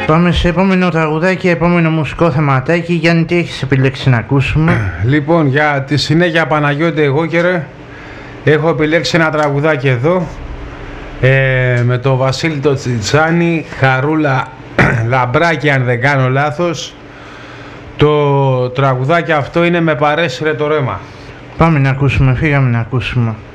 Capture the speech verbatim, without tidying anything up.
Πάμε σε επόμενο τραγουδάκι, επόμενο μουσικό θεματάκι. Γιάννη, τι έχεις επιλέξει να ακούσουμε? Λοιπόν, για τη συνέχεια Παναγιώτη εγώ και ρε, έχω επιλέξει ένα τραγουδάκι εδώ ε, με τον Βασίλη το Τσιτσάνι, Χαρούλα Λαμπράκη αν δεν κάνω λάθος. Το τραγουδάκι αυτό είναι «Με παρέσυρε το ρέμα». Πάμε να ακούσουμε, φύγαμε να ακούσουμε.